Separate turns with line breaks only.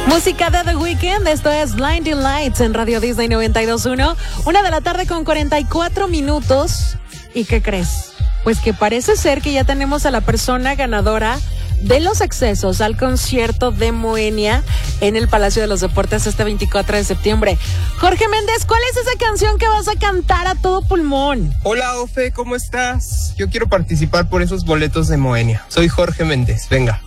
Música de The Weeknd, esto es Blinding Lights en Radio Disney 92.1, 1:44 con 44 minutos. ¿Y qué crees? Pues que parece ser que ya tenemos a la persona ganadora de los accesos al concierto de Moenia en el Palacio de los Deportes este 24 de septiembre. Jorge Méndez, ¿cuál es esa canción que vas a cantar a todo pulmón?
Hola, Ofe, ¿cómo estás? Yo quiero participar por esos boletos de Moenia. Soy Jorge Méndez, venga.